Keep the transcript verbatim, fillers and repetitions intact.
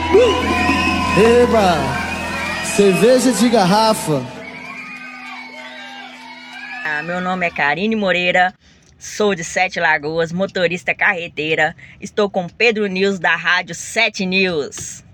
Eba! Cerveja de garrafa. Ah, meu nome é Karine Moreira, sou de Sete Lagoas, motorista carreteira. Estou com Pedro News da Rádio Sete News.